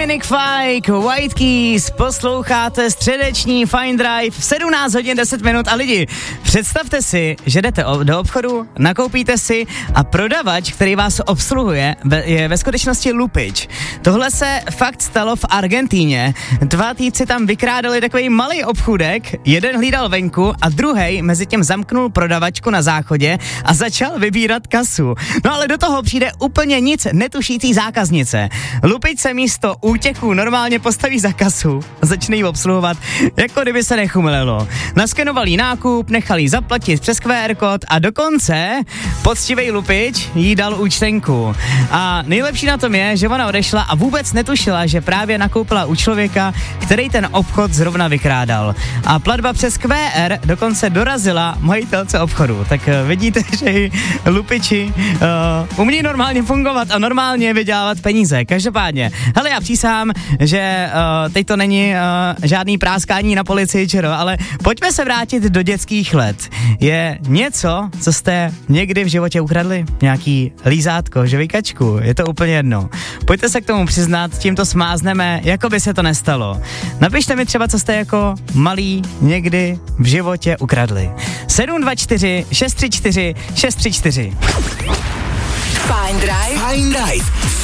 Dominic Fike, White Keys, posloucháte středeční Fine Drive v 17 hodin 10 minut a lidi, představte si, že jdete do obchodu, nakoupíte si a prodavač, který vás obsluhuje, je ve skutečnosti lupič. Tohle se fakt stalo v Argentíně. Dva týpci tam vykrádali takový malý obchůdek, jeden hlídal venku a druhej mezi tím zamknul prodavačku na záchodě a začal vybírat kasu. No ale do toho přijde úplně nic netušící zákaznice. Lupič se místo útěku normálně postaví za kasu a začne jí obsluhovat, jako kdyby se nechumelilo. Naskenovali jí nákup, nechali jí zaplatit přes QR kód a dokonce poctivej lupič jí dal účtenku. A nejlepší na tom je, že ona odešla a vůbec netušila, že právě nakoupila u člověka, který ten obchod zrovna vykrádal. A platba přes QR dokonce dorazila majitelce obchodu. Tak vidíte, že i lupiči umí normálně fungovat a normálně vydělávat peníze. Každopádně, hele, já přísahám, že teď to není žádný práskání na policii, ale pojďme se vrátit do dětských let. Je něco, co jste někdy v životě ukradli? Nějaký lízátko, žvejkačku, je to úplně jedno. Pojďte se k tomu přiznat, tím to smázneme, jako by se to nestalo. Napište mi třeba, co jste jako malí někdy v životě ukradli. 724 634 634. Fine Drive.